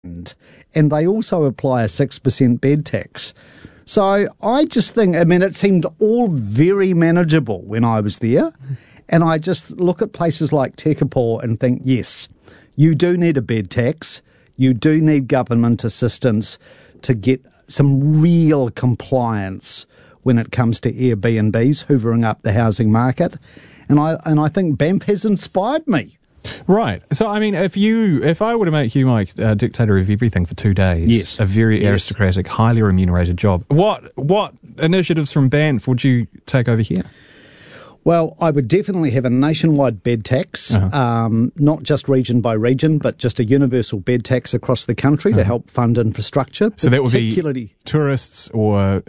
and they also apply a 6% bed tax. So I just think, it seemed all very manageable when I was there, and I just look at places like Tekapo and think, yes, you do need a bed tax, you do need government assistance to get some real compliance when it comes to Airbnbs hoovering up the housing market. And I think Banff has inspired me. Right. So, if I were to make you, Mike, dictator of everything for 2 days, yes, a very aristocratic, highly remunerated job, what initiatives from Banff would you take over here? Well, I would definitely have a nationwide bed tax, not just region by region, but just a universal bed tax across the country to help fund infrastructure. So that would be tourists or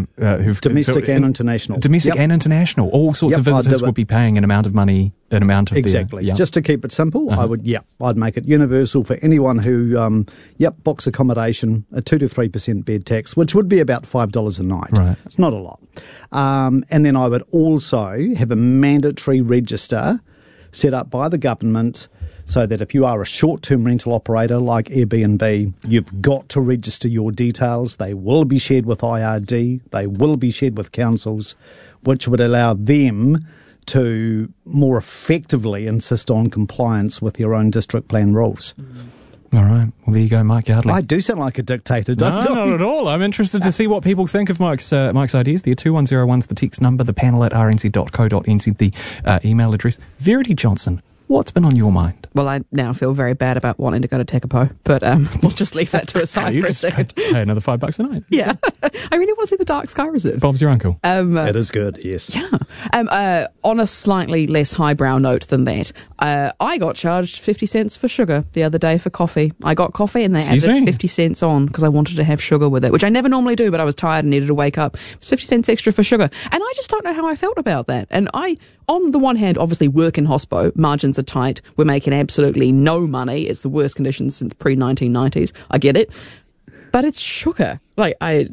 domestic and international. Domestic and international. All sorts of visitors would be paying an amount of money, exactly. Just to keep it simple, I'd make it universal for anyone who books accommodation, a 2 to 3% bed tax, which would be about $5 a night. Right. It's not a lot. And then I would also have a mandatory register set up by the government so that if you are a short-term rental operator like Airbnb, you've got to register your details. They will be shared with IRD. They will be shared with councils, which would allow them to more effectively insist on compliance with your own district plan rules. All right. Well, there you go, Mike Yardley. I do sound like a dictator, don't I? No, not at all. I'm interested to see what people think of Mike's ideas. The 2101's the text number, the panel at rnz.co.nz, the email address. Verity Johnson, what's been on your mind? Well, I now feel very bad about wanting to go to Tekapo, but we'll just leave that to a side for a second. Pay another $5 a night. Yeah. I really want to see the Dark Sky Reserve. Bob's your uncle. It is good, yes. Yeah. On a slightly less highbrow note than that, I got charged 50 cents for sugar the other day for coffee. I got coffee and they added 50 cents on because I wanted to have sugar with it, which I never normally do, but I was tired and needed to wake up. It was 50 cents extra for sugar. And I just don't know how I felt about that. And on the one hand, obviously work in hospo, margins are tight, we're making absolutely no money, it's the worst conditions since pre-1990s, I get it, but it's sugar. It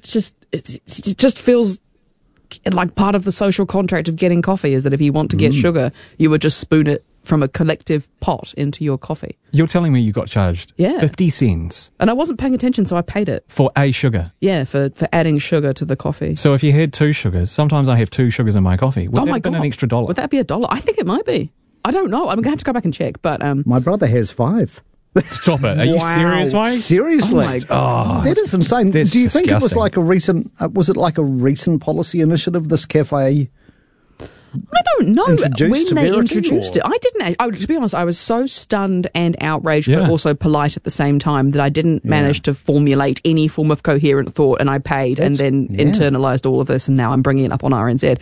just feels like part of the social contract of getting coffee is that if you want to get sugar, you would just spoon it from a collective pot into your coffee. You're telling me you got charged 50 cents? And I wasn't paying attention, so I paid it. For a sugar? Yeah, for adding sugar to the coffee. So if you had 2 sugars, sometimes I have 2 sugars in my coffee. Would that have been an extra $1? Would that be $1? I think it might be. I don't know. I'm going to have to go back and check. But my brother has 5. Stop it. Are you serious, Mike? Seriously? That is insane. Do you think it was like a recent, policy initiative, this cafe? I don't know when they Verity, introduced it. I didn't. To be honest, I was so stunned and outraged, but also polite at the same time that I didn't manage to formulate any form of coherent thought, and I paid and then internalised all of this, and now I'm bringing it up on RNZ.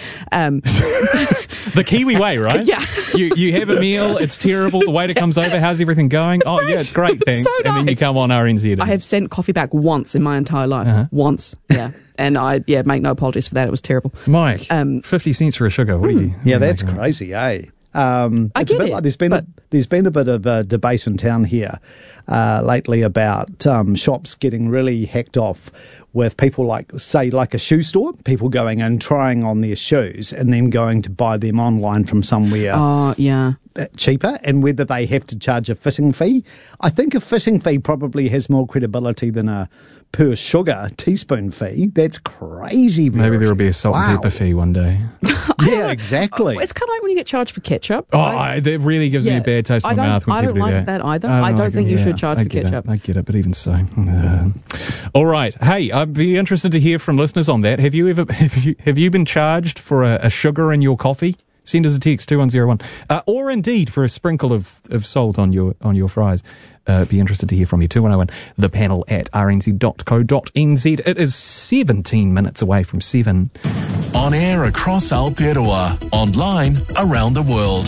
The Kiwi way, right? Yeah. You have a meal, it's terrible, the waiter comes over, how's everything going? Great. It's great, thanks. So and then you come on RNZ. I have sent coffee back once in my entire life. Once, And I, make no apologies for that. It was terrible. Mike, 50 cents for a sugar. What are you? Yeah, that's crazy, eh? I get it. There's been a bit of a debate in town here lately about shops getting really hacked off with people like a shoe store, people going in, trying on their shoes and then going to buy them online from somewhere cheaper, and whether they have to charge a fitting fee. I think a fitting fee probably has more credibility than a per sugar teaspoon fee. That's crazy. Maybe there will be a salt and pepper fee one day. Yeah, exactly. It's kind of like when you get charged for ketchup. That really gives me a bad taste in my mouth when people do that. I don't like that either. I don't think you should charge for ketchup. I get it, but even so. All right. Hey, I'd be interested to hear from listeners on that. Have you been charged for a sugar in your coffee? Send us a text 2101, or indeed for a sprinkle of salt on your fries. Be interested to hear from you. 2101, the panel at rnz.co.nz. It is 17 minutes away from 7. On air across Aotearoa, online around the world.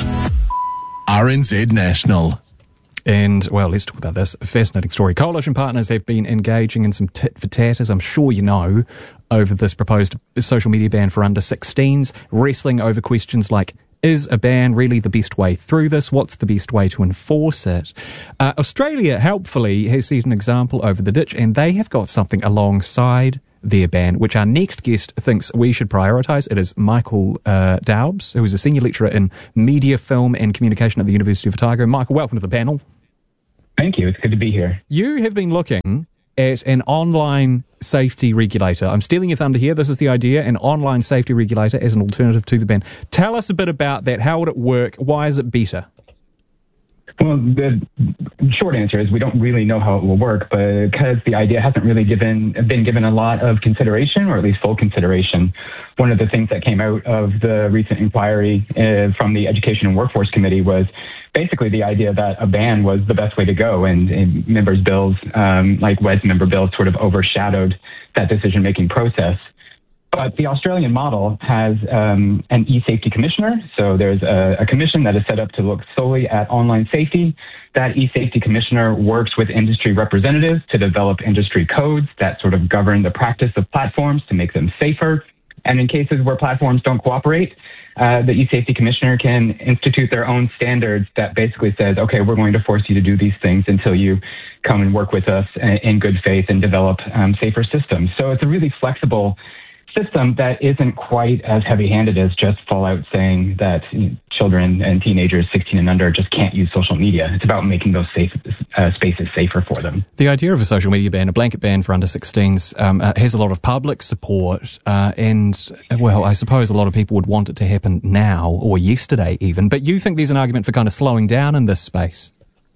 RNZ National. And, well, let's talk about this. A fascinating story. Coalition partners have been engaging in some tit-for-tat, as I'm sure you know, over this proposed social media ban for under 16s, wrestling over questions like, is a ban really the best way through this? What's the best way to enforce it? Australia, helpfully, has set an example over the ditch, and they have got something alongside their ban, which our next guest thinks we should prioritise. It is Michael Daubs, who is a senior lecturer in media, film and communication at the University of Otago. Michael, welcome to the panel. Thank you. It's good to be here. You have been looking at an online safety regulator. I'm stealing your thunder here. This is the idea, an online safety regulator as an alternative to the ban. Tell us a bit about that. How would it work? Why is it better? Well, the short answer is we don't really know how it will work, but because the idea hasn't really been given a lot of consideration, or at least full consideration. One of the things that came out of the recent inquiry from the Education and Workforce Committee was basically the idea that a ban was the best way to go, and members' bills, like WED's member bills, sort of overshadowed that decision-making process. But the Australian model has an e-safety commissioner. So there's a commission that is set up to look solely at online safety. That e-safety commissioner works with industry representatives to develop industry codes that sort of govern the practice of platforms to make them safer. And in cases where platforms don't cooperate, the e-safety commissioner can institute their own standards that basically says, okay, we're going to force you to do these things until you come and work with us in good faith and develop safer systems. So it's a really flexible system that isn't quite as heavy-handed as just Fallout saying that children and teenagers 16 and under just can't use social media. It's about making those spaces safer for them. The idea of a social media ban, a blanket ban for under 16s, has a lot of public support, and, well, I suppose a lot of people would want it to happen now or yesterday even. But you think there's an argument for kind of slowing down in this space?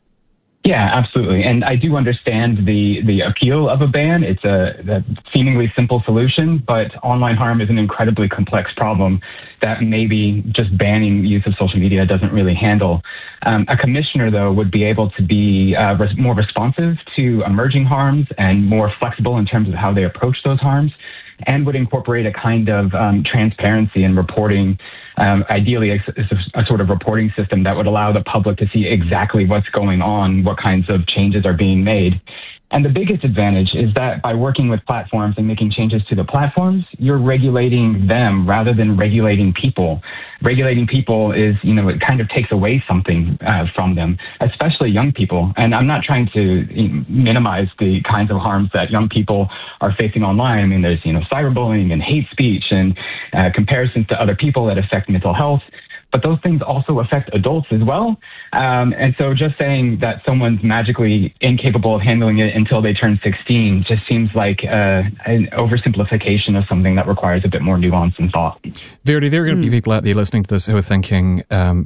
Yeah, absolutely. And I do understand the appeal of a ban. It's a seemingly simple solution, but online harm is an incredibly complex problem that maybe just banning use of social media doesn't really handle. A commissioner, though, would be able to be more responsive to emerging harms and more flexible in terms of how they approach those harms, and would incorporate a kind of transparency in reporting, ideally a sort of reporting system that would allow the public to see exactly what's going on, what kinds of changes are being made. And the biggest advantage is that by working with platforms and making changes to the platforms, you're regulating them rather than regulating people. Regulating people is, it kind of takes away something from them, especially young people. And I'm not trying to minimize the kinds of harms that young people are facing online. I mean, there's, cyberbullying and hate speech and comparisons to other people that affect mental health. But those things also affect adults as well. And so just saying that someone's magically incapable of handling it until they turn 16 just seems like an oversimplification of something that requires a bit more nuance and thought. Verity, there are going to be people out there listening to this who are thinking,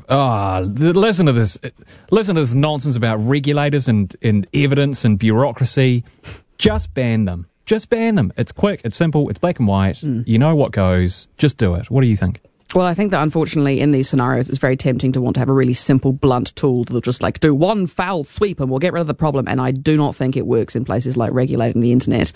listen to this nonsense about regulators and evidence and bureaucracy. Just ban them. Just ban them. It's quick, it's simple, it's black and white. You know what goes. Just do it. What do you think? Well, I think that unfortunately in these scenarios, it's very tempting to want to have a really simple, blunt tool that'll just do one foul sweep and we'll get rid of the problem. And I do not think it works in places like regulating the internet.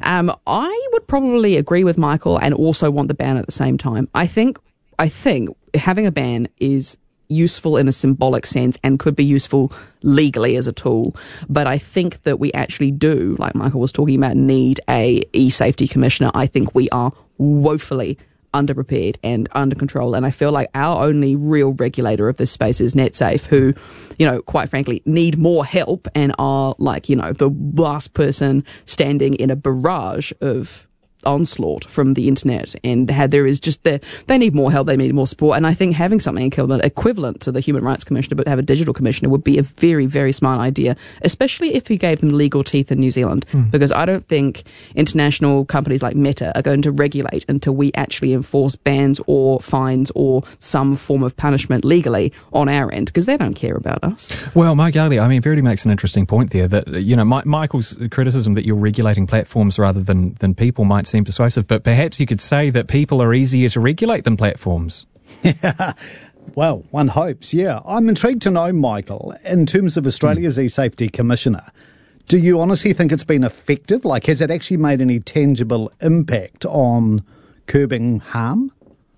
I would probably agree with Michael and also want the ban at the same time. I think having a ban is useful in a symbolic sense and could be useful legally as a tool. But I think that we actually do, like Michael was talking about, need a e-safety commissioner. I think we are woefully underprepared and under control. And I feel like our only real regulator of this space is NetSafe, who, quite frankly, need more help and are the last person standing in a barrage of onslaught from the internet. And they need more help, they need more support. And I think having something equivalent to the Human Rights Commissioner, but have a digital commissioner, would be a very, very smart idea, especially if you gave them legal teeth in New Zealand. Because I don't think international companies like Meta are going to regulate until we actually enforce bans or fines or some form of punishment legally on our end, because they don't care about us. Well, Mike Garley, Verity makes an interesting point there that, Michael's criticism that you're regulating platforms rather than people might seem persuasive, but perhaps you could say that people are easier to regulate than platforms. Yeah. Well, one hopes, yeah. I'm intrigued to know, Michael, in terms of Australia's e-safety commissioner, do you honestly think it's been effective? Has it actually made any tangible impact on curbing harm?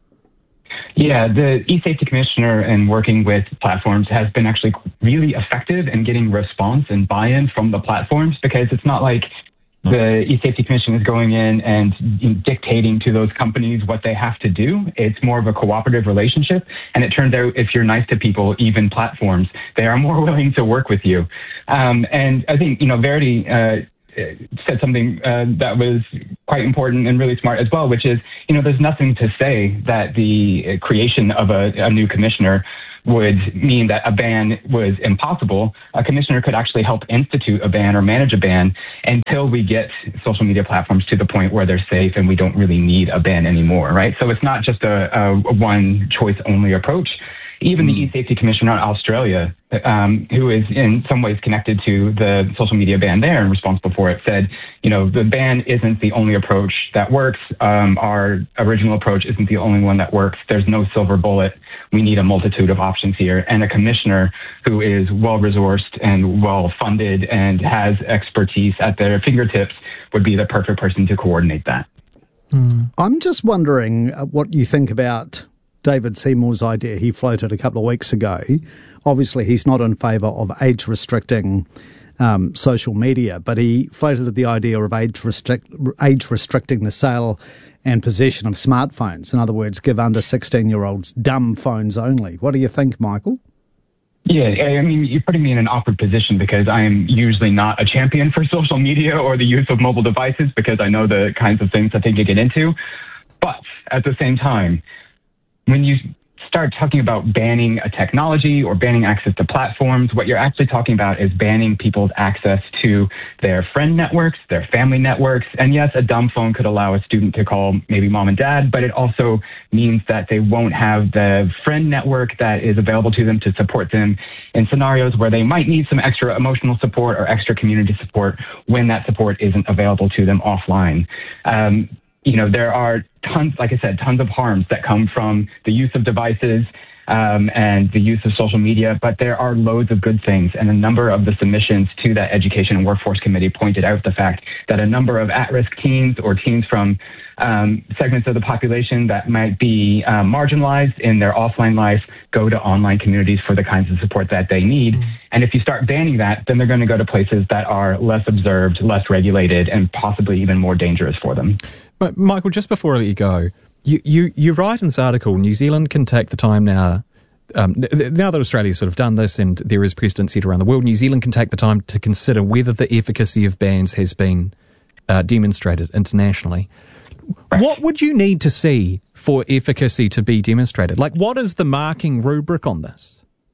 Yeah, the e-safety commissioner and working with platforms has been actually really effective in getting response and buy-in from the platforms, because it's not like the e-safety commission is going in and dictating to those companies what they have to do. It's more of a cooperative relationship. And it turns out if you're nice to people, even platforms, they are more willing to work with you. And I think, Verity said something that was quite important and really smart as well, which is, there's nothing to say that the creation of a new commissioner would mean that a ban was impossible, a commissioner could actually help institute a ban or manage a ban until we get social media platforms to the point where they're safe and we don't really need a ban anymore, right? So it's not just a one choice only approach. Even the e-safety commissioner in Australia, who is in some ways connected to the social media ban there and responsible for it, said, the ban isn't the only approach that works. Our original approach isn't the only one that works. There's no silver bullet. We need a multitude of options here. And a commissioner who is well-resourced and well-funded and has expertise at their fingertips would be the perfect person to coordinate that. I'm just wondering what you think about David Seymour's idea he floated a couple of weeks ago. Obviously, he's not in favour of age-restricting social media, but he floated the idea of age-restricting the sale and possession of smartphones. In other words, give under 16-year-olds dumb phones only. What do you think, Michael? Yeah, I mean, you're putting me in an awkward position because I am usually not a champion for social media or the use of mobile devices because I know the kinds of things that they get into. But at the same time, when you start talking about banning a technology or banning access to platforms, what you're actually talking about is banning people's access to their friend networks, their family networks. And yes, a dumb phone could allow a student to call maybe mom and dad, but it also means that they won't have the friend network that is available to them to support them in scenarios where they might need some extra emotional support or extra community support when that support isn't available to them offline. There are tons of harms that come from the use of devices and the use of social media, but there are loads of good things. And a number of the submissions to that Education and Workforce Committee pointed out the fact that a number of at-risk teens or teens from segments of the population that might be marginalized in their offline life go to online communities for the kinds of support that they need. And if you start banning that, then they're going to go to places that are less observed, less regulated, and possibly even more dangerous for them. But Michael, just before I let you go, you write in this article, New Zealand can take the time now, now that Australia's sort of done this and there is precedent set around the world, New Zealand can take the time to consider whether the efficacy of bans has been demonstrated internationally. Right. What would you need to see for efficacy to be demonstrated? Like, what is the marking rubric on this?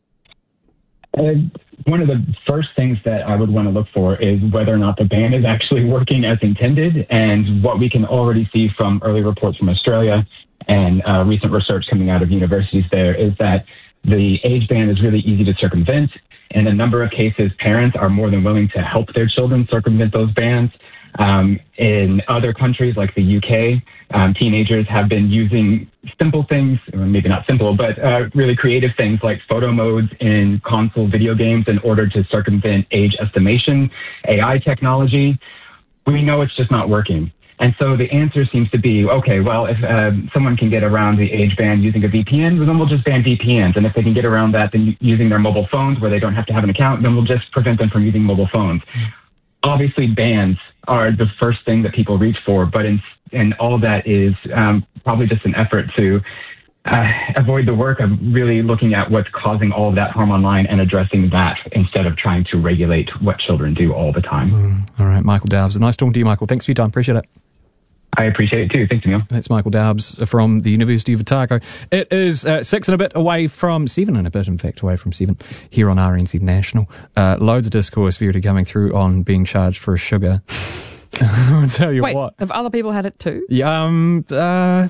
One of the first things that I would want to look for is whether or not the ban is actually working as intended. And what we can already see from early reports from Australia and recent research coming out of universities there is that the age ban is really easy to circumvent. In a number of cases, parents are more than willing to help their children circumvent those bans. In other countries like the UK, teenagers have been using simple things, or maybe not simple, but really creative things like photo modes in console video games in order to circumvent age estimation, AI technology. We know it's just not working. And so the answer seems to be, okay, well, if someone can get around the age ban using a VPN, then we'll just ban VPNs. And if they can get around that, then using their mobile phones where they don't have to have an account, then we'll just prevent them from using mobile phones. Obviously, bans are the first thing that people reach for, but and all that is probably just an effort to avoid the work of really looking at what's causing all of that harm online and addressing that instead of trying to regulate what children do all the time. All right, Michael Daubs. Nice talking to you, Michael. Thanks for your time. Appreciate it. I appreciate it too. Thanks, Emil. That's Michael Daubs from the University of Otago. It is 6 and a bit away from 7 and a bit, in fact, away from 7 here on RNZ National. Loads of discourse Verity coming through on being charged for a sugar. I'll tell you what. Have other people had it too? Yeah, no.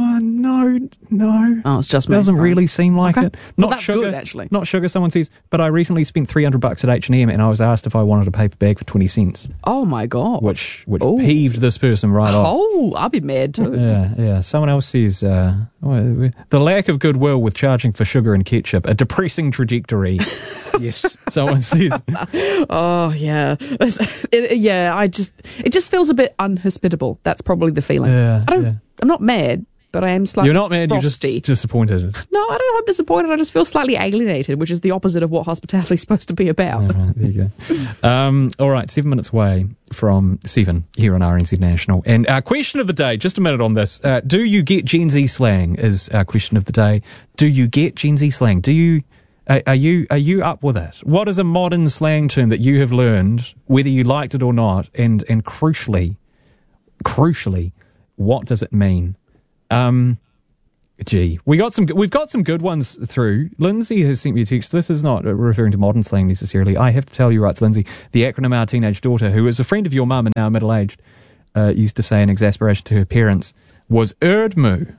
Oh, it's just me. Doesn't really seem like it. Not that's sugar, good, actually. Not sugar. Someone says, but I recently spent $300 at H&M and I was asked if I wanted a paper bag for 20 cents. Oh my God. Which peeved this person right off. Oh, I'll be mad too. Yeah. Someone else says, the lack of goodwill with charging for sugar and ketchup, a depressing trajectory. Yes. Someone says. Oh, yeah. It just feels a bit unhospitable. That's probably the feeling. I'm not mad, but I am slightly You're not mad, frosty. You're just disappointed. No, I don't know if I'm disappointed. I just feel slightly alienated, which is the opposite of what hospitality is supposed to be about. Right, there you go. All right, 7 minutes away from 7 here on RNZ National. And our question of the day, just a minute on this. Do you get Gen Z slang is our question of the day. Do you get Gen Z slang? Are you up with it? What is a modern slang term that you have learned, whether you liked it or not, and crucially, what does it mean? Gee, we've got some good ones through. Lindsay has sent me a text. This is not referring to modern slang necessarily. I have to tell you, writes Lindsay, the acronym our teenage daughter, who is a friend of your mum and now middle-aged, used to say in exasperation to her parents, was Erdmoo.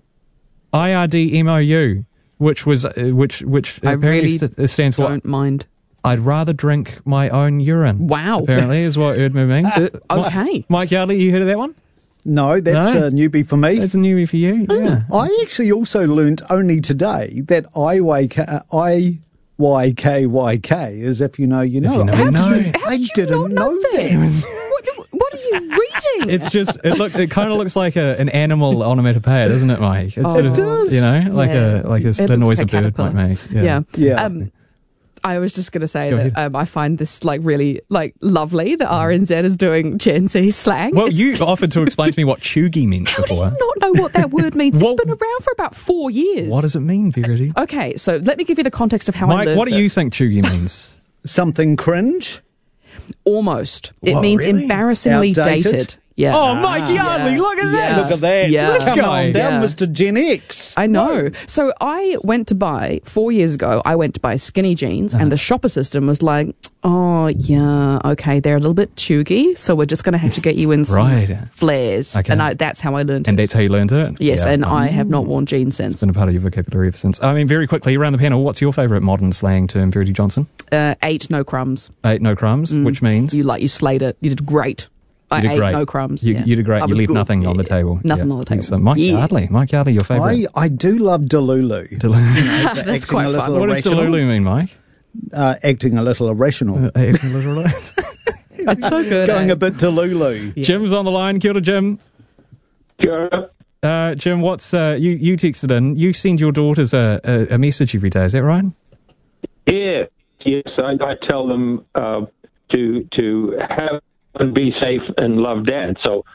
IRDMOU, which apparently stands for... Don't mind. I'd rather drink my own urine. Wow. Apparently is what Erdmoo means. Okay. Mike Yardley, you heard of that one? No, that's a newbie for me. That's a newbie for you. Yeah. I actually also learnt only today that IYKYK is if you know, you know. I didn't know that. What are you reading? It's just it kind of looks like an animal onomatopoeia, doesn't it, Mike? It's it does. You know, the noise a bird might make. Yeah. Yeah. I was just going to say that I find this really lovely that RNZ is doing Gen Z slang. Well, you offered to explain to me what chuggy meant before. How do you not know what that word means? It's been around for about 4 years. What does it mean, Verity? Okay, so let me give you the context of how I learned Mike, what do you think chuggy means? Something cringe? Almost. It means really? embarrassingly Outdated? dated. Yeah. Oh, Mike Yardley, look at that. Look at that. Yeah. Come on down, Yeah. Mr. Gen X. I know. So I went to buy, 4 years ago, I went to buy skinny jeans and the shopper system was like, oh, yeah, okay, they're a little bit chuggy, so we're just going to have to get you in some flares. Okay. And that's how I learned it. And that's how you learned it? Yes, and I have not worn jeans since. It's been a part of your vocabulary ever since. I mean, very quickly, around the panel, what's your favourite modern slang term, Verity Johnson? 8 no crumbs. 8 no crumbs, which means? You slayed it. You did great. I ate no crumbs. You did great. You left nothing on the table. Nothing on the table. So Mike Yardley, your favourite? I do love Delulu. That's quite fun. What does Delulu mean, Mike? Acting a little irrational. Acting a little That's so good. Going a bit Delulu. Yeah. Jim's on the line. Kia ora, Jim. Kia ora. Jim, what's you texted in? You send your daughters a message every day. Is that right? Yes. I tell them to have and be safe and love Dad. So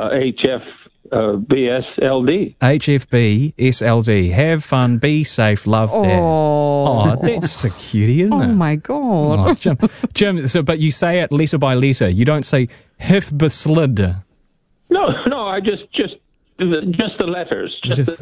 HFBSLD. HFBSLD. Have fun, be safe, love Dad. Oh, that's so cutie, isn't it? Oh my God. Oh, Jim. But you say it letter by letter. You don't say HFBSLD. No. I just the letters.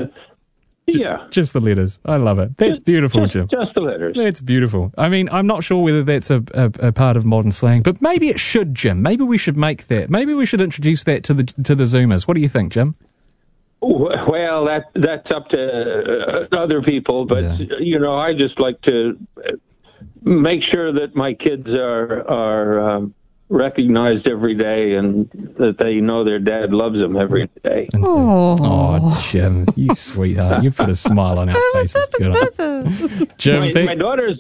Just the letters. I love it. That's beautiful, Jim. Just the letters. That's beautiful. I mean, I'm not sure whether that's a part of modern slang, but maybe it should, Jim. Maybe we should make that. Maybe we should introduce that to the Zoomers. What do you think, Jim? Well, that's up to other people, but I just like to make sure that my kids are recognized every day and that they know their dad loves them every day. Oh, Jim, you sweetheart. You put a smile on our faces. Jim, my daughters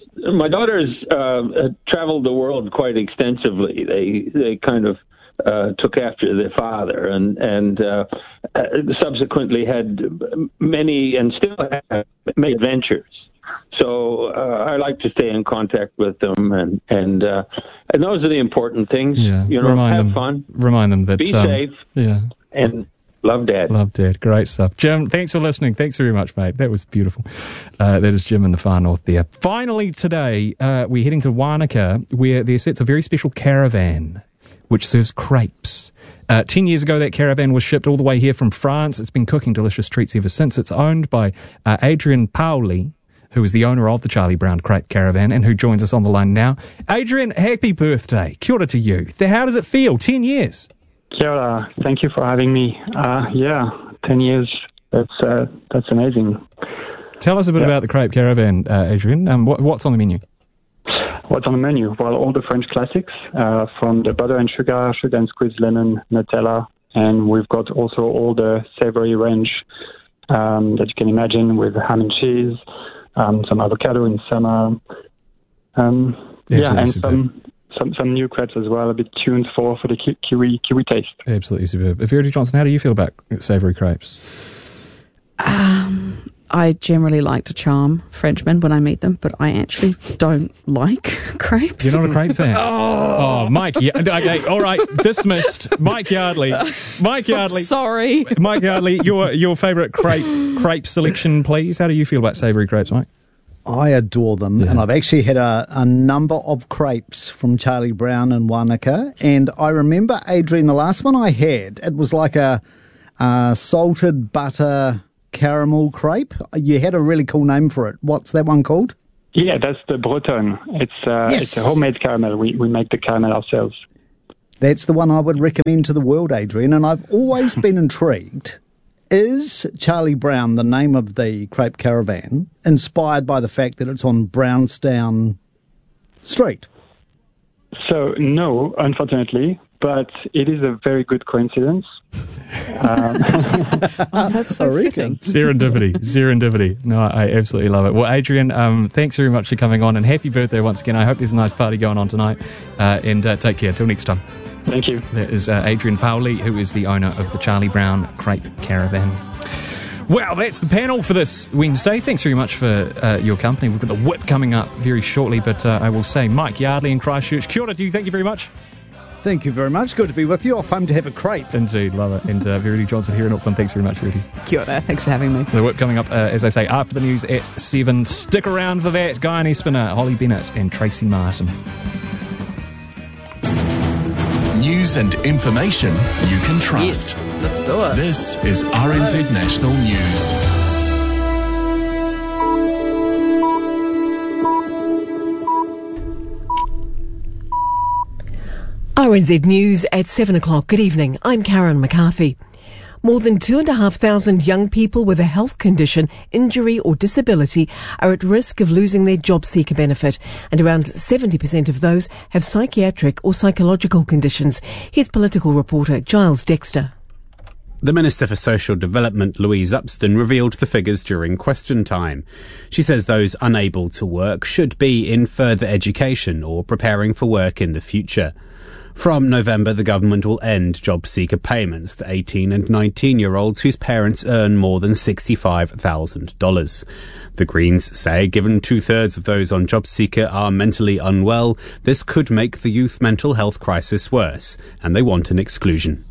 traveled the world quite extensively. They kind of took after their father and subsequently had many and still have many adventures. So I like to stay in contact with them, and those are the important things. Yeah, have fun, remind them that be safe, and love Dad. Love Dad. Great stuff, Jim. Thanks for listening. Thanks very much, mate. That was beautiful. That is Jim in the far north there. Finally, today we're heading to Wanaka, where there sits a very special caravan which serves crepes. 10 years ago, that caravan was shipped all the way here from France. It's been cooking delicious treats ever since. It's owned by Adrian Pauli, who is the owner of the Charlie Brown Crepe Caravan and who joins us on the line now. Adrian, happy birthday. Kia ora to you. How does it feel? 10 years. Kia ora. Thank you for having me. 10 years. That's amazing. Tell us a bit about the Crepe Caravan, Adrian. What's on the menu? What's on the menu? Well, all the French classics, from the butter and sugar and squeezed lemon, Nutella, and we've got also all the savory range that you can imagine with ham and cheese, some avocado in summer, and some new crepes as well, a bit tuned for the kiwi taste. Absolutely superb. Verity Johnson, how do you feel about savoury crepes? I generally like to charm Frenchmen when I meet them, but I actually don't like crepes. You're not a crepe fan? Oh, Mike. Okay, all right, dismissed. Mike Yardley. Sorry. Mike Yardley, your favourite crepe selection, please. How do you feel about savoury crepes, Mike? I adore them, and I've actually had a number of crepes from Charlie Brown in Wanaka, and I remember, Adrian, the last one I had, it was like a salted butter caramel crepe. You had a really cool name for it. What's that one called? Yeah, that's the Bretonne. It's a homemade caramel. We make the caramel ourselves. That's the one I would recommend to the world, Adrian, and I've always been intrigued. Is Charlie Brown, the name of the crepe caravan, inspired by the fact that it's on Brownstown Street? So, no, unfortunately, but it is a very good coincidence. That's so fitting. Serendipity. No, I absolutely love it. Well, Adrian, thanks very much for coming on, and happy birthday once again. I hope there's a nice party going on tonight, and take care. Till next time. Thank you. That is Adrian Pauli, who is the owner of the Charlie Brown Crepe Caravan. Well, that's the panel for this Wednesday. Thanks very much for your company. We've got the whip coming up very shortly, but I will say Mike Yardley in Christchurch. Kia ora to you. Thank you very much. Thank you very much. Good to be with you. Off home to have a crepe. Indeed, love it. And Verity Johnson here in Auckland. Thanks very much, Verity. Kia ora. Thanks for having me. The whip coming up, as I say, after the news at 7. Stick around for that. Guy Espiner, Holly Bennett and Tracy Martin. News and information you can trust. Yes, let's do it. This is RNZ National News. RNZ News at 7 o'clock. Good evening. I'm Karen McCarthy. More than 2,500 young people with a health condition, injury or disability are at risk of losing their job seeker benefit, and around 70% of those have psychiatric or psychological conditions. Here's political reporter Giles Dexter. The Minister for Social Development, Louise Upston, revealed the figures during question time. She says those unable to work should be in further education or preparing for work in the future. From November, the government will end job seeker payments to 18 and 19-year-olds whose parents earn more than $65,000. The Greens say given 2/3 of those on job seeker are mentally unwell, this could make the youth mental health crisis worse, and they want an exclusion.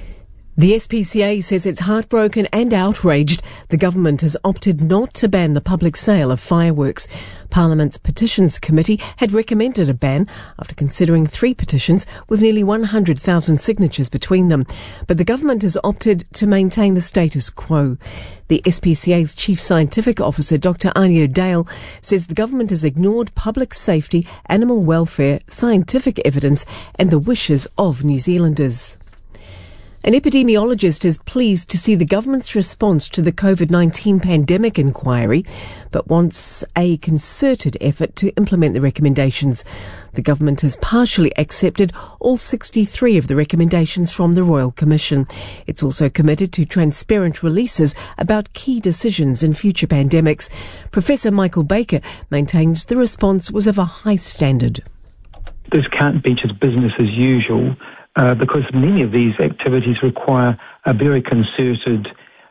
The SPCA says it's heartbroken and outraged the government has opted not to ban the public sale of fireworks. Parliament's Petitions Committee had recommended a ban after considering 3 petitions with nearly 100,000 signatures between them. But the government has opted to maintain the status quo. The SPCA's Chief Scientific Officer, Dr. Anya Dale, says the government has ignored public safety, animal welfare, scientific evidence and the wishes of New Zealanders. An epidemiologist is pleased to see the government's response to the COVID-19 pandemic inquiry, but wants a concerted effort to implement the recommendations. The government has partially accepted all 63 of the recommendations from the Royal Commission. It's also committed to transparent releases about key decisions in future pandemics. Professor Michael Baker maintains the response was of a high standard. This can't be just business as usual. Because many of these activities require a very concerted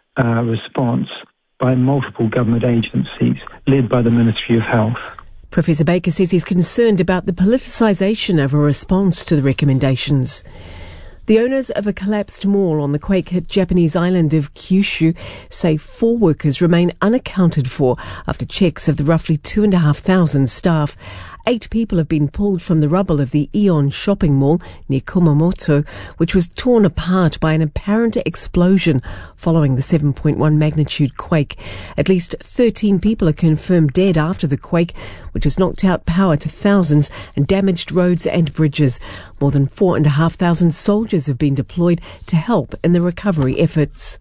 response by multiple government agencies led by the Ministry of Health. Professor Baker says he's concerned about the politicisation of a response to the recommendations. The owners of a collapsed mall on the quake-hit Japanese island of Kyushu say 4 workers remain unaccounted for after checks of the roughly 2,500 staff. 8 people have been pulled from the rubble of the Aeon shopping mall near Kumamoto, which was torn apart by an apparent explosion following the 7.1 magnitude quake. At least 13 people are confirmed dead after the quake, which has knocked out power to thousands and damaged roads and bridges. More than 4,500 soldiers have been deployed to help in the recovery efforts.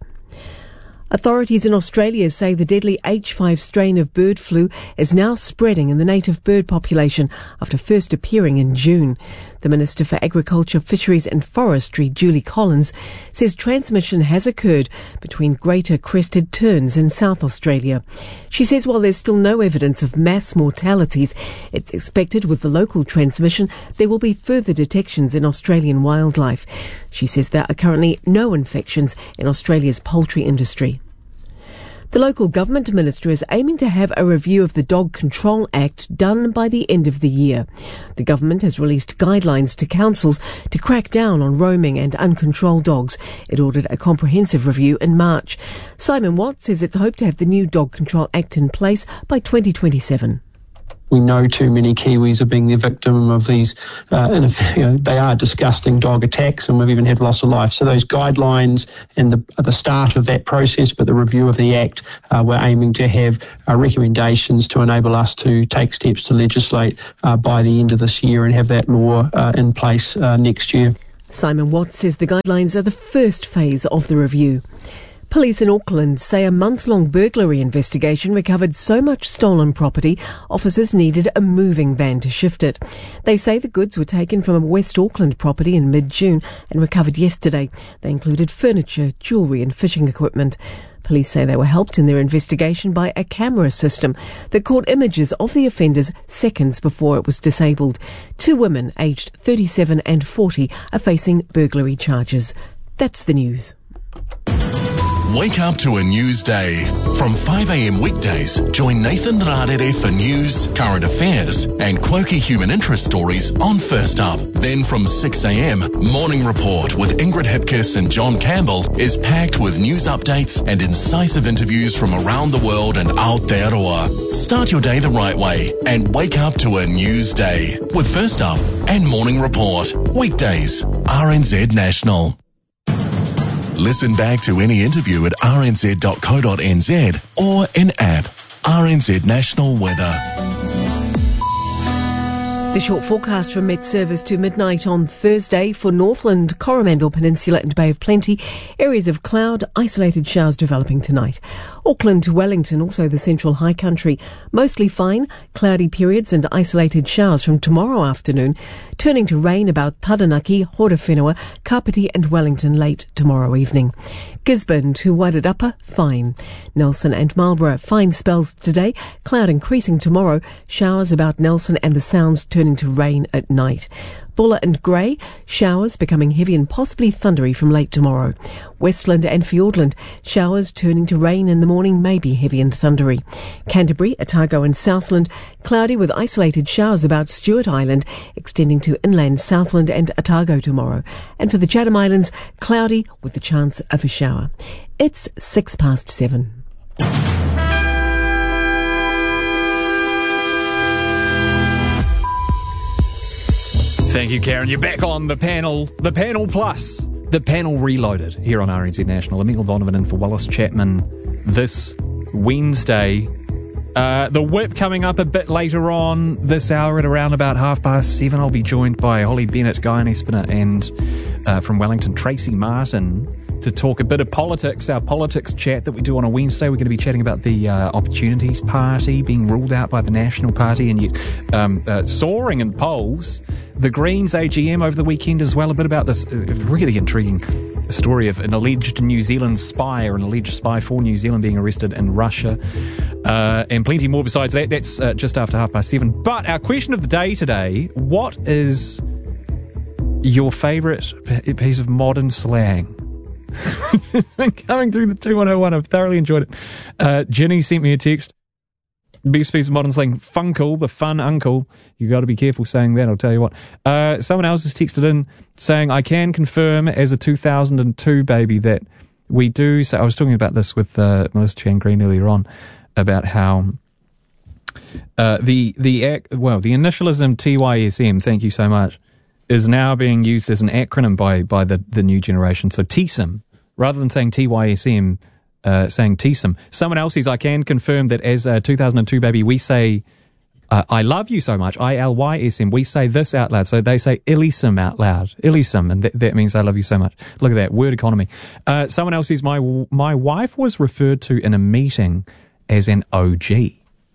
Authorities in Australia say the deadly H5 strain of bird flu is now spreading in the native bird population after first appearing in June. The Minister for Agriculture, Fisheries and Forestry, Julie Collins, says transmission has occurred between greater crested terns in South Australia. She says while there's still no evidence of mass mortalities, it's expected with the local transmission there will be further detections in Australian wildlife. She says there are currently no infections in Australia's poultry industry. The local government minister is aiming to have a review of the Dog Control Act done by the end of the year. The government has released guidelines to councils to crack down on roaming and uncontrolled dogs. It ordered a comprehensive review in March. Simon Watt says it's hoped to have the new Dog Control Act in place by 2027. we know too many Kiwis are being the victim of these, they are disgusting dog attacks, and we've even had loss of life. So those guidelines and the start of that process, but the review of the Act, we're aiming to have recommendations to enable us to take steps to legislate by the end of this year and have that law in place next year. Simon Watt says the guidelines are the first phase of the review. Police in Auckland say a month-long burglary investigation recovered so much stolen property, officers needed a moving van to shift it. They say the goods were taken from a West Auckland property in mid-June and recovered yesterday. They included furniture, jewellery and fishing equipment. Police say they were helped in their investigation by a camera system that caught images of the offenders seconds before it was disabled. 2 women aged 37 and 40 are facing burglary charges. That's the news. Wake up to a news day. From 5 a.m. weekdays, join Nathan Rarere for news, current affairs, and quirky human interest stories on First Up. Then from 6 a.m, Morning Report with Ingrid Hipkiss and John Campbell is packed with news updates and incisive interviews from around the world and Aotearoa. Start your day the right way and wake up to a news day with First Up and Morning Report. Weekdays, RNZ National. Listen back to any interview at rnz.co.nz or in app. RNZ National Weather. The short forecast from Met Service to midnight on Thursday for Northland, Coromandel Peninsula and Bay of Plenty. Areas of cloud, isolated showers developing tonight. Auckland to Wellington, also the central high country. Mostly fine, cloudy periods and isolated showers from tomorrow afternoon, turning to rain about Taranaki, Horowhenua, Kapiti and Wellington late tomorrow evening. Gisborne to Wairarapa, fine. Nelson and Marlborough, fine spells today, cloud increasing tomorrow, showers about Nelson and the Sounds turning to rain at night. Buller and Grey, showers becoming heavy and possibly thundery from late tomorrow. Westland and Fiordland, showers turning to rain in the morning, maybe heavy and thundery. Canterbury, Otago and Southland, cloudy with isolated showers about Stewart Island, extending to inland Southland and Otago tomorrow. And for the Chatham Islands, cloudy with the chance of a shower. It's 7:06. Thank you, Karen. You're back on the panel plus, the panel reloaded here on RNZ National. Emil Donovan in for Wallace Chapman this Wednesday. The whip coming up a bit later on this hour at around about 7:30. I'll be joined by Holly Bennett, Guy Espiner, and from Wellington, Tracy Martin, to talk a bit of politics, our politics chat that we do on a Wednesday. We're going to be chatting about the Opportunities Party being ruled out by the National Party and yet soaring in polls. The Greens AGM over the weekend as well. A bit about this really intriguing story of an alleged New Zealand spy or an alleged spy for New Zealand being arrested in Russia. And plenty more besides that. That's just after 7:30. But our question of the day today, what is your favourite piece of modern slang? It's been coming through the 2101. I've thoroughly enjoyed it. Jenny sent me a text. Best piece of modern slang, funkle, the fun uncle. You got to be careful saying that, I'll tell you what. Someone else has texted in saying, I can confirm as a 2002 baby that we do. So I was talking about this with Melissa Chan Green earlier on about how the initialism TYSM, thank you so much, is now being used as an acronym by the new generation. So TSM, rather than saying TYSM, saying TSM. Someone else says, I can confirm that as a 2002 baby, we say, I love you so much, ILYSM. We say this out loud. So they say Ilism out loud. Ilism, and that means I love you so much. Look at that, word economy. Someone else says, my wife was referred to in a meeting as an OG.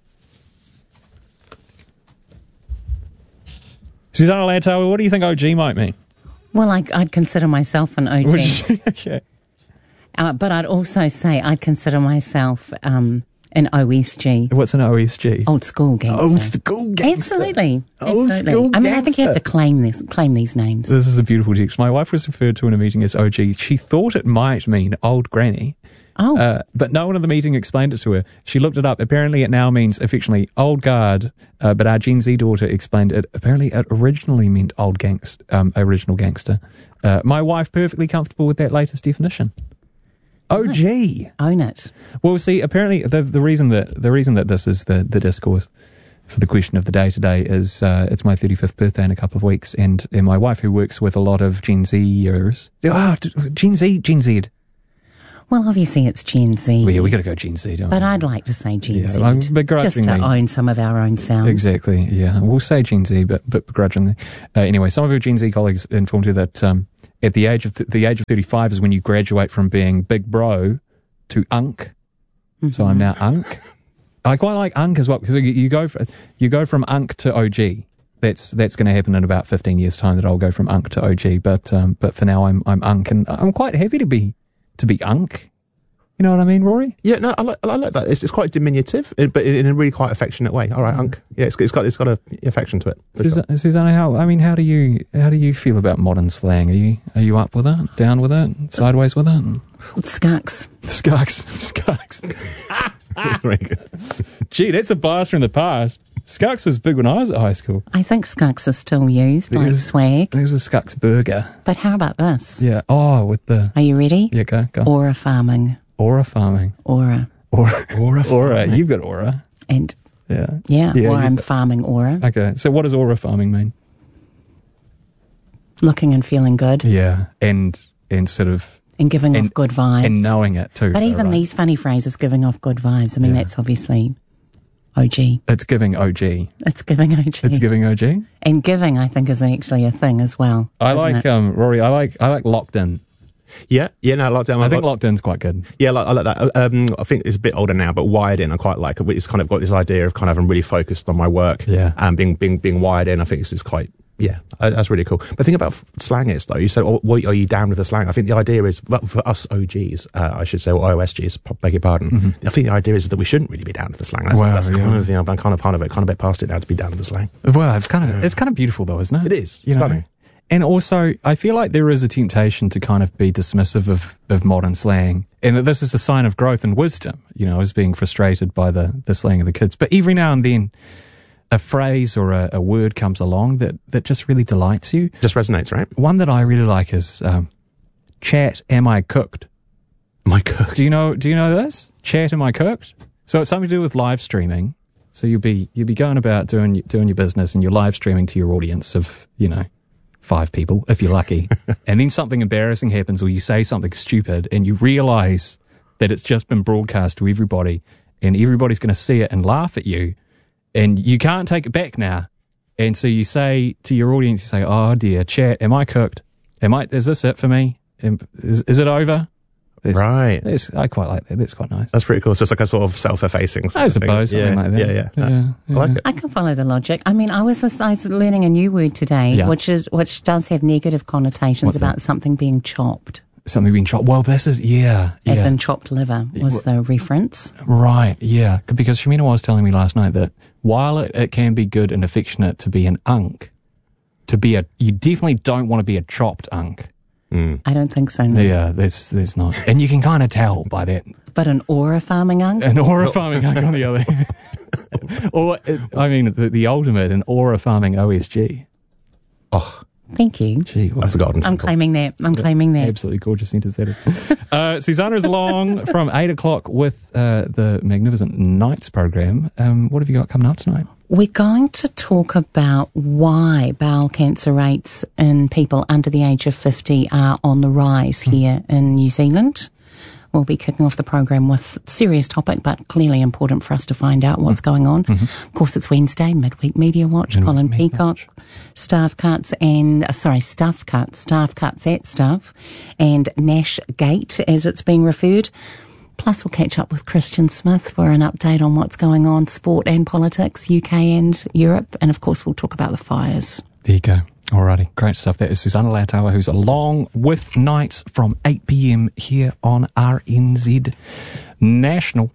Susanna Lantower, what do you think OG might mean? Well, I'd consider myself an OG. Okay. But I'd also say I'd consider myself an OSG. What's an OSG? Old school gangster. Old school gangster. Absolutely. Old school I mean, I think you have to claim these names. This is a beautiful text. My wife was referred to in a meeting as OG. She thought it might mean old granny. Oh. But no one in the meeting explained it to her. She looked it up. Apparently it now means affectionately old guard, but our Gen Z daughter explained it. Apparently it originally meant original gangster. My wife perfectly comfortable with that latest definition. OG. Own it. Well, see, apparently the reason that this is the discourse for the question of the day today is it's my 35th birthday in a couple of weeks, and my wife, who works with a lot of Gen Zers. Gen Z. Well, obviously it's Gen Z. Well, yeah, we got to go Gen Z, don't we? But I'd like to say Gen Z. Begrudgingly. Just to own some of our own sounds. Exactly, yeah. We'll say Gen Z, but begrudgingly. Anyway, some of your Gen Z colleagues informed you that at the age of 35 is when you graduate from being big bro to unk. Mm-hmm. So I'm now unk. I quite like unk as well, because you go from unk to OG. That's going to happen in about 15 years' time, that I'll go from unk to OG. But for now, I'm unk, and I'm quite happy to be unk. You know what I mean, Rory? Yeah, no, I like that. It's quite diminutive, but in a really quite affectionate way. All right, unk. Yeah, it's got a affection to it. Susanna, how do you feel about modern slang? Are you up with it? Down with it? Sideways with it? Skunks. Very good. Gee, that's a blast from the past. Skunks was big when I was at high school. I think skunks are still used, like swag. There's a skunks burger. But how about this? Yeah. Oh, with the... Are you ready? Yeah, go. Aura farming. Aura farming. Aura. You've got aura. And... Yeah, or I'm farming aura. Okay, so what does aura farming mean? Looking and feeling good. Yeah, and sort of... And giving off good vibes. And knowing it too. But even these funny phrases, giving off good vibes, I mean, that's obviously OG. It's giving OG. It's giving OG. It's giving OG? And giving, I think, is actually a thing as well. I like, Rory, I like locked in. Yeah, no, locked in. I think locked in's quite good. Yeah, I like that. I think it's a bit older now, but wired in, I quite like it. It's kind of got this idea of kind of I'm really focused on my work. Yeah. And being wired in, I think it's quite... Yeah, that's really cool. But the thing about slang is, though, you said, are you down with the slang? I think the idea is, well, for us OGs, I should say, or OSGs, beg your pardon, I think the idea is that we shouldn't really be down with the slang. That's kind of, I'm kind of part of it, kind of a bit past it now to be down with the slang. Well, it's kind of beautiful, though, isn't it? It is. Stunning. And also, I feel like there is a temptation to kind of be dismissive of modern slang, and that this is a sign of growth and wisdom, as being frustrated by the slang of the kids. But every now and then, a phrase or a word comes along that just really delights you. Just resonates, right? One that I really like is chat, am I cooked? Am I cooked? Do you know this? Chat, am I cooked? So it's something to do with live streaming. So you'll be going about doing your business, and you're live streaming to your audience of, 5 people, if you're lucky. And then something embarrassing happens, or you say something stupid, and you realise that it's just been broadcast to everybody, and everybody's going to see it and laugh at you. And you can't take it back now. And so you say to your audience, you say, oh dear, chat, am I cooked? Is this it for me? Is it over? Right. I quite like that. That's quite nice. That's pretty cool. So it's like a sort of self-effacing I suppose, something like that. Yeah. I like it. I can follow the logic. I mean, I was learning a new word today, which does have negative connotations about something being chopped. Something being chopped. Well, this is, As in chopped liver was the reference. Right, yeah. Because Shamina was telling me last night that while it can be good and affectionate to be an unk, you definitely don't want to be a chopped unk. I don't think so, no. Yeah, there's not. And you can kind of tell by that. But an aura farming unk? An aura farming unk on the other hand. Or, the ultimate, an aura farming OSG. Oh. Thank you. Gee, I've forgotten. I'm claiming that. Absolutely gorgeous sentence that is. Susanna is along from 8 o'clock with the Magnificent Nights program. What have you got coming up tonight? We're going to talk about why bowel cancer rates in people under the age of 50 are on the rise here in New Zealand. We'll be kicking off the program with a serious topic, but clearly important for us to find out what's going on. Of course, it's Wednesday, Midweek Media Watch, Colin Peacock, Staff Cuts at Staff, and Nash Gate, as it's being referred. Plus, we'll catch up with Christian Smith for an update on what's going on, sport and politics, UK and Europe. And, of course, we'll talk about the fires. There you go. Alrighty, great stuff. That is Susanna Latour, who's along with Nights from 8 p.m. here on RNZ National.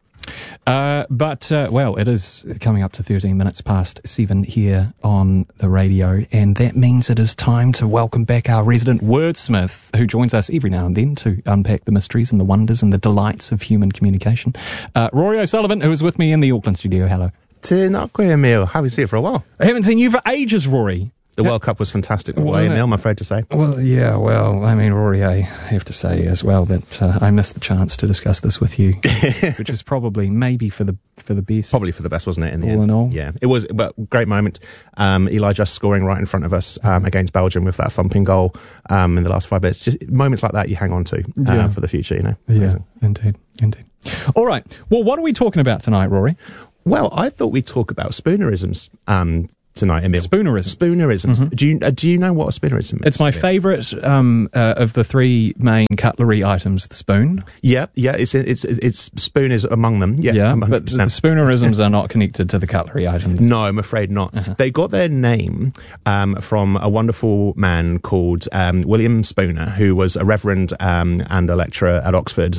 It is coming up to 13 minutes past 7 here on the radio, and that means it is time to welcome back our resident wordsmith, who joins us every now and then to unpack the mysteries and the wonders and the delights of human communication. Rory O'Sullivan, who is with me in the Auckland studio. Hello. Tēnā koe, Emil. Haven't seen you for a while. I haven't seen you for ages, Rory. The World Cup was fantastic, Emil, I'm afraid to say. Well, yeah, Rory, I have to say as well that I missed the chance to discuss this with you, which is probably maybe for for the best. Probably for the best, wasn't it, in the end? All in all. Yeah, it was, but great moment. Eli just scoring right in front of us against Belgium with that thumping goal in the last 5 minutes. Just moments like that you hang on to for the future, you know. Amazing. Yeah, indeed. All right. Well, what are we talking about tonight, Rory? Well, I thought we'd talk about spoonerisms tonight, Emil. Spoonerisms. Do you know what a spoonerism is? It's my favourite of the three main cutlery items. The spoon. Yeah. It's spoon is among them. Yeah, but the spoonerisms are not connected to the cutlery items. No, I'm afraid not. Uh-huh. They got their name from a wonderful man called William Spooner, who was a reverend and a lecturer at Oxford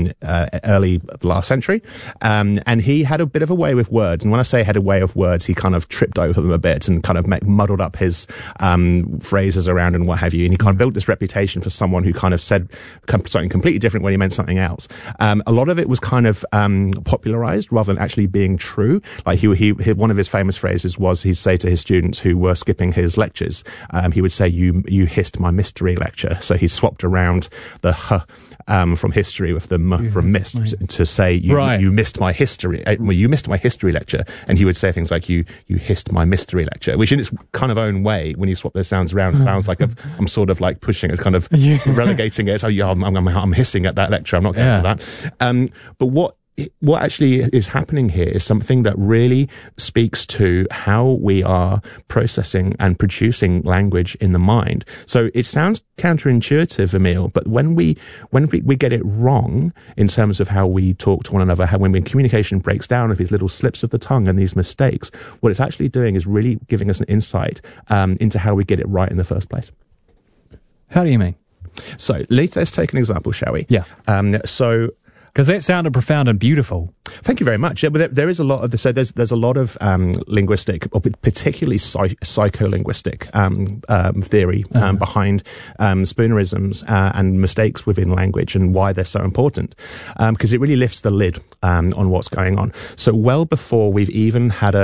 early last century, and he had a bit of a way with words. And when I say had a way of words, he kind of tripped over them a bit and kind of muddled up his phrases around and what have you. And he kind of built this reputation for someone who kind of said something completely different when he meant something else. A lot of it was kind of popularized rather than actually being true. Like he one of his famous phrases was he'd say to his students who were skipping his lectures, he would say, you hissed my mystery lecture. So he swapped around the from history with the from mist to say you missed my history. You missed my history lecture, and he would say things like you hissed my mystery lecture, which in its kind of own way, when you swap those sounds around, it sounds like I'm sort of like pushing it, kind of relegating it. So I'm hissing at that lecture. I'm not going for that. But what actually is happening here is something that really speaks to how we are processing and producing language in the mind. So it sounds counterintuitive, Emil, but when we get it wrong in terms of how we talk to one another, when communication breaks down with these little slips of the tongue and these mistakes, what it's actually doing is really giving us an insight into how we get it right in the first place. How do you mean? So let's take an example, shall we? Yeah. Because that sounded profound and beautiful. Thank you very much. Yeah, but there is a lot of so there's a lot of linguistic, or particularly psycholinguistic theory behind spoonerisms and mistakes within language and why they're so important. Because it really lifts the lid on what's going on. So well before we've even had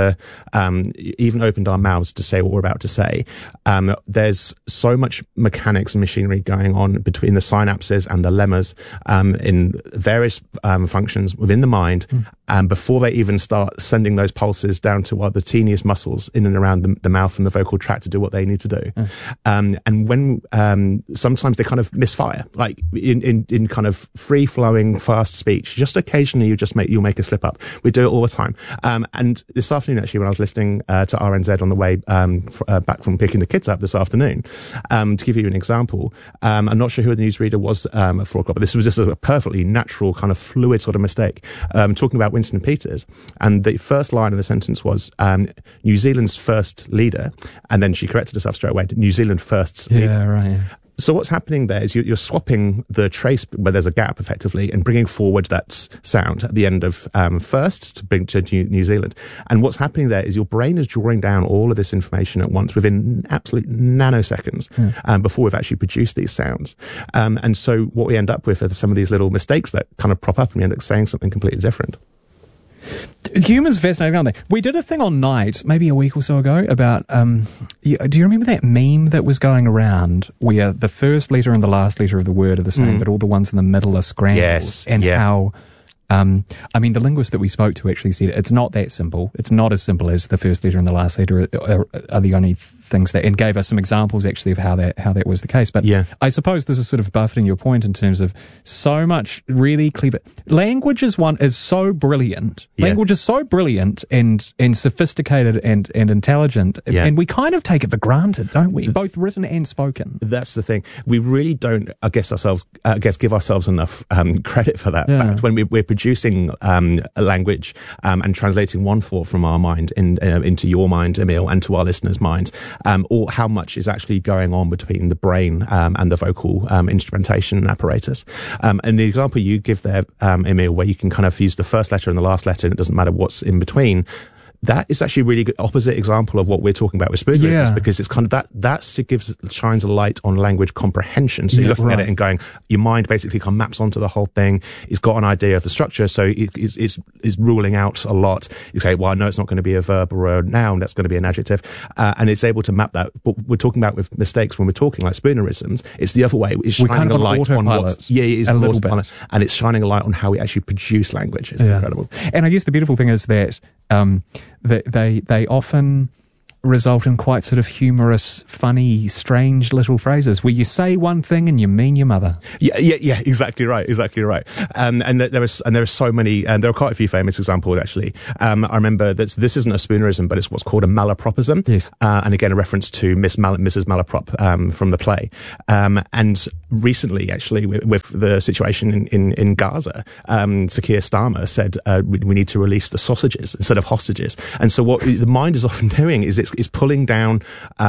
even opened our mouths to say what we're about to say, there's so much mechanics and machinery going on between the synapses and the lemmas in various functions within the mind, and before they even start sending those pulses down to the teeniest muscles in and around the mouth and the vocal tract to do what they need to do. And when sometimes they kind of misfire, like in kind of free-flowing, fast speech, just occasionally you'll make a slip up. We do it all the time. And this afternoon, actually, when I was listening to RNZ on the way back from picking the kids up this afternoon, to give you an example, I'm not sure who the newsreader was at 4 o'clock, but this was just a perfectly natural kind of fluid sort of mistake, talking about Winston Peters, and the first line of the sentence was New Zealand's first leader, and then she corrected herself straight away, New Zealand first's leader. Yeah, right. Yeah. So what's happening there is you're swapping the trace where there's a gap effectively and bringing forward that sound at the end of first to bring to New Zealand. And what's happening there is your brain is drawing down all of this information at once within absolute nanoseconds before we've actually produced these sounds. And so what we end up with are some of these little mistakes that kind of prop up and we end up saying something completely different. Humans are fascinating, aren't they? We did a thing on Night, maybe a week or so ago, about, do you remember that meme that was going around where the first letter and the last letter of the word are the same, but all the ones in the middle are scrambled? Yes. And how, I mean, the linguist that we spoke to actually said it's not that simple. It's not as simple as the first letter and the last letter are the only things that, and gave us some examples actually of how that was the case. But I suppose this is sort of buffeting your point in terms of so much really clever language is so brilliant. Language is so brilliant and sophisticated and intelligent, and we kind of take it for granted, don't we? Both written and spoken. That's the thing. We really don't, give ourselves enough credit for that fact when we're producing a language and translating one thought from our mind into your mind, Emil, and to our listeners' minds. Or how much is actually going on between the brain and the vocal instrumentation apparatus. And the example you give there, Emil, where you can kind of use the first letter and the last letter and it doesn't matter what's in between, that is actually a really good opposite example of what we're talking about with spoonerisms, because it's kind of that shines a light on language comprehension. So you're looking at it and going, your mind basically kind of maps onto the whole thing. It's got an idea of the structure, so it's ruling out a lot. You say, well, I know it's not going to be a verb or a noun, that's going to be an adjective, and it's able to map that. But we're talking about with mistakes when we're talking like spoonerisms, it's the other way. It's shining a light on what's... Yeah, it is a little bit. And it's shining a light on how we actually produce language. It's incredible. And I guess the beautiful thing is that they often result in quite sort of humorous, funny, strange little phrases where you say one thing and you mean your mother. Yeah, exactly right. And there are so many, and there are quite a few famous examples actually. I remember that this isn't a spoonerism, but it's what's called a malapropism. Yes. And again, a reference to Mrs. Malaprop from the play. And recently, actually, with the situation in Gaza, Sir Keir Starmer said we need to release the sausages instead of hostages. And so what the mind is often doing is it's pulling down,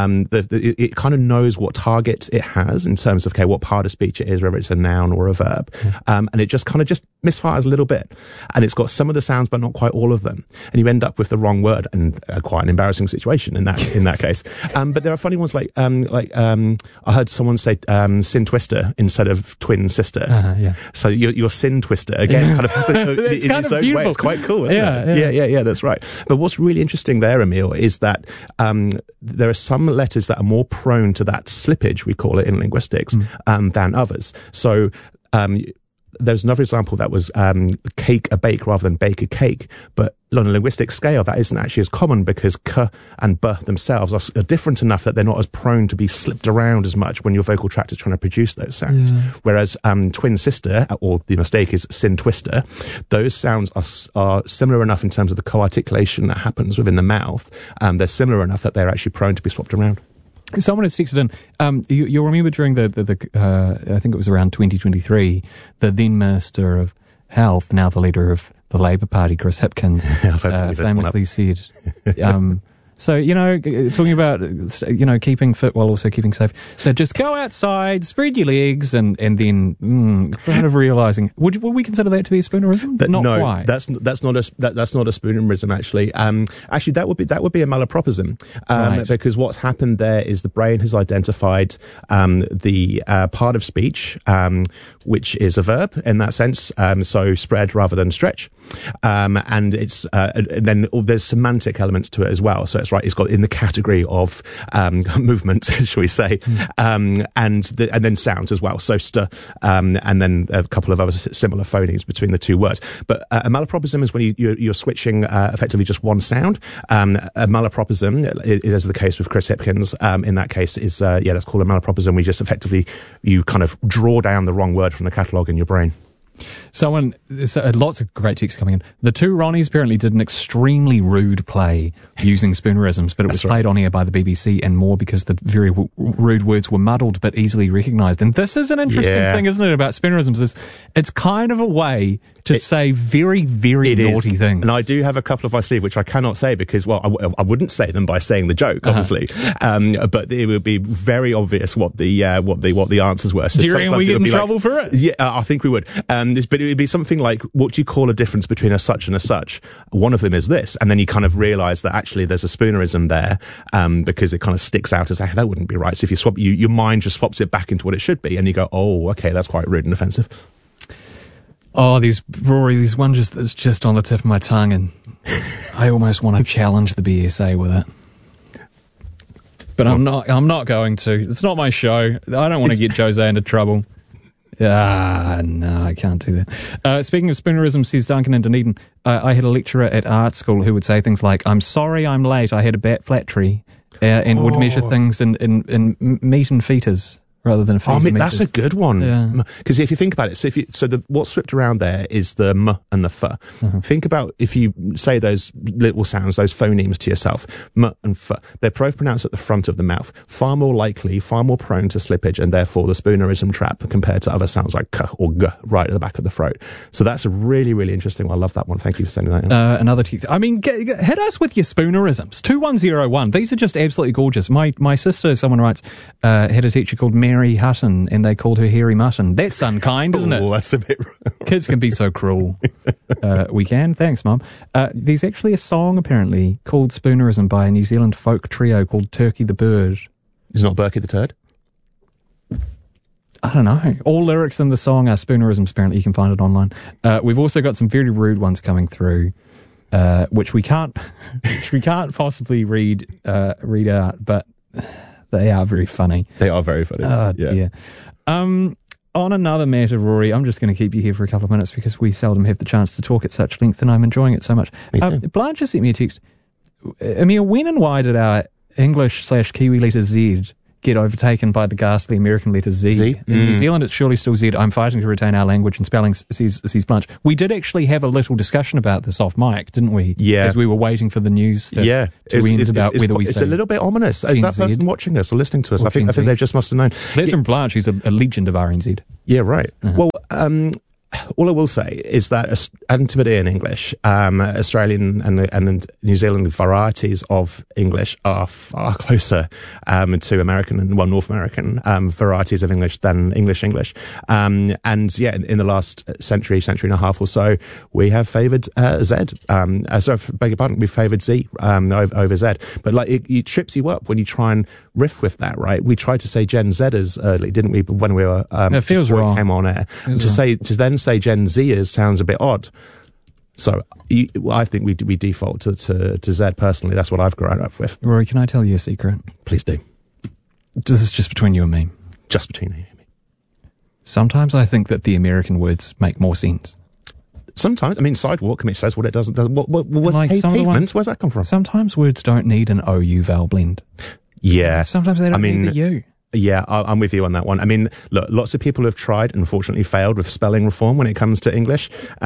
it kind of knows what target it has in terms of, okay, what part of speech it is, whether it's a noun or a verb. And it just kind of just misfires a little bit. And it's got some of the sounds, but not quite all of them. And you end up with the wrong word, and quite an embarrassing situation in that case. But there are funny ones like I heard someone say sin twister instead of twin sister. So your sin twister, again, kind of has in its own way. It's quite cool, isn't it? Yeah, that's right. But what's really interesting there, Emil, is that there are some letters that are more prone to that slippage, we call it in linguistics, than others. So there's another example that was cake a bake rather than bake a cake, but on a linguistic scale that isn't actually as common because k and b themselves are different enough that they're not as prone to be slipped around as much when your vocal tract is trying to produce those sounds. Whereas twin sister, or the mistake is sin twister, those sounds are similar enough in terms of the co-articulation that happens within the mouth. They're similar enough that they're actually prone to be swapped around. Someone has texted in, you'll remember during the I think it was around 2023, the then Minister of Health, now the leader of the Labour Party, Chris Hipkins, famously said, so, talking about, keeping fit while also keeping safe. So just go outside, spread your legs, and then kind of realising, would we consider that to be a spoonerism? No, quite. That's not a spoonerism, actually. Actually, that would be a malapropism, because what's happened there is the brain has identified the part of speech which is a verb in that sense, so spread rather than stretch, and it's then there's semantic elements to it as well. So it's got in the category of movement, shall we say, and then sounds as well. So and then a couple of other similar phonemes between the two words. But a malapropism is when you're switching effectively just one sound. A malapropism, as the case with Chris Hipkins, in that case is that's called a malapropism. We just effectively you kind of draw down the wrong word from the catalogue in your brain. Lots of great texts coming in. The two Ronnies apparently did an extremely rude play using spoonerisms, but it was played on air by the BBC and more because the very rude words were muddled but easily recognised. And this is an interesting thing, isn't it, about spoonerisms? It's kind of a way to say very, very naughty things. And I do have a couple of my sleeve, which I cannot say because, well, I wouldn't say them by saying the joke, obviously. But it would be very obvious what the answers were. So do you reckon we get in trouble for it? Yeah, I think we would. But it would be something like, what do you call a difference between a such and a such? One of them is this. And then you kind of realise that actually there's a spoonerism there, because it kind of sticks out as, that wouldn't be right. So if you swap, your mind just swaps it back into what it should be. And you go, oh, okay, that's quite rude and offensive. Oh, these one that's just on the tip of my tongue, and I almost want to challenge the BSA with it. But I'm not going to. It's not my show. I don't want to get Jose into trouble. No, I can't do that. Speaking of spoonerism, says Duncan in Dunedin, I had a lecturer at art school who would say things like, I'm sorry I'm late, I had a bat flat tree, and would measure things in meat and fetus rather than that's a good one. Because if you think about it, what's slipped around there is the m and the f. Think about if you say those little sounds, those phonemes to yourself, m and f. They're both pronounced at the front of the mouth. Far more likely, far more prone to slippage, and therefore the spoonerism trap compared to other sounds like k or g right at the back of the throat. So that's a really, really interesting one. I love that one. Thank you for sending that in. Another text. I mean, hit us with your spoonerisms. 2101. These are just absolutely gorgeous. My sister, someone writes, had a teacher called Mary Hutton, and they called her Hairy Mutton. That's unkind, isn't it? That's a bit... Kids can be so cruel. we can. Thanks, Mum. There's actually a song, apparently, called Spoonerism by a New Zealand folk trio called Turkey the Bird. Is not Berkey the Turd? I don't know. All lyrics in the song are Spoonerisms, apparently. You can find it online. We've also got some very rude ones coming through, which we can't possibly read out, but they are very funny. They are very funny. Oh, dear. On another matter, Rory, I'm just going to keep you here for a couple of minutes because we seldom have the chance to talk at such length, and I'm enjoying it so much. Blanche has sent me a text. Emil, when and why did our English/Kiwi letter Z get overtaken by the ghastly American letter Z? In New Zealand, it's surely still Z. I'm fighting to retain our language and spelling, says Blanche. We did actually have a little discussion about this off mic, didn't we? Yeah. As we were waiting for the news to end about whether we say... It's a little bit ominous. Is that person watching us or listening to us? I think they just must have known. That's from Blanche, who's a legend of RNZ. Yeah, right. Well, all I will say is that, and to put it in English, Australian and New Zealand varieties of English are far closer to American and North American varieties of English than English. And yeah, in the last century and a half or so, we have favoured Z. Beg your pardon, we favoured Z over Z. But like it trips you up when you try and riff with that, right? We tried to say Gen Zers early, didn't we? But when we were it feels wrong. Came on air to then say Gen Zers sounds a bit odd. So I think we default to Z personally. That's what I've grown up with. Rory, can I tell you a secret? Please do. This is just between you and me. Just between you and me. Sometimes I think that the American words make more sense. Sometimes, I mean, sidewalk says what it doesn't. What like pavements? Where's that come from? Sometimes words don't need an OU vowel blend. Yeah. Sometimes they don't need the U. Yeah, I'm with you on that one. I mean, look, lots of people have tried and unfortunately failed with spelling reform when it comes to English.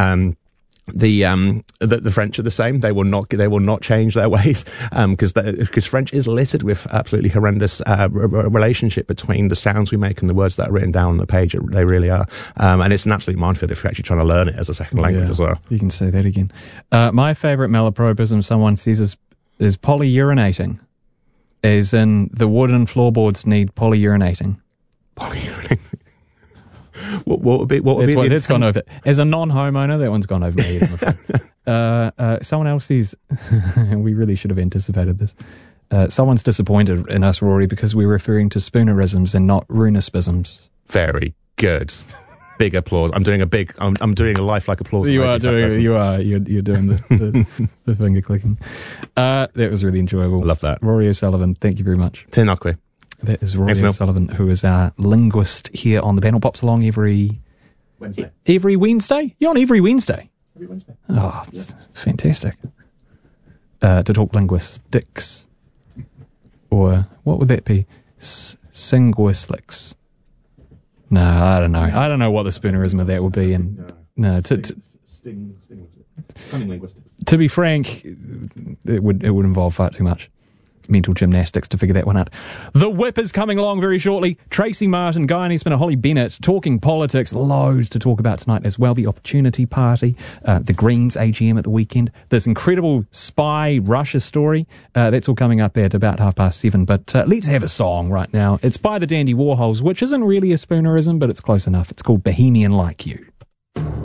The French are the same. They will not change their ways because French is littered with absolutely horrendous relationship between the sounds we make and the words that are written down on the page. They really are, and it's an absolute minefield if you're actually trying to learn it as a second language as well. You can say that again. My favourite malapropism someone says is polyurinating. As in, the wooden floorboards need polyurinating. Polyurinating. What would be that's gone over. As a non-homeowner, that one's gone over my head, I'm afraid. Someone else says, we really should have anticipated this. Someone's disappointed in us, Rory, because we're referring to spoonerisms and not runispisms. Very good. Big applause. I'm doing a lifelike applause. You're doing the finger clicking. That was really enjoyable. I love that. Rory O'Sullivan, thank you very much. Tinakwe. That is Rory O'Sullivan, who is our linguist here on the panel. Pops along every Wednesday. Every Wednesday? You're on every Wednesday. Every Wednesday. Oh, fantastic. To talk linguistics. Or what would that be? Singuistics. No, I don't know. I don't know what the spoonerism of that would be. And to be frank, it would involve far too much mental gymnastics to figure that one out. The Whip is coming along very shortly. Tracy Martin, Guy Eastman and Holly Bennett talking politics. Loads to talk about tonight as well. The Opportunity Party, the Greens AGM at the weekend. This incredible spy Russia story. That's all coming up at about 7:30. But let's have a song right now. It's by the Dandy Warhols, which isn't really a spoonerism, but it's close enough. It's called Bohemian Like You.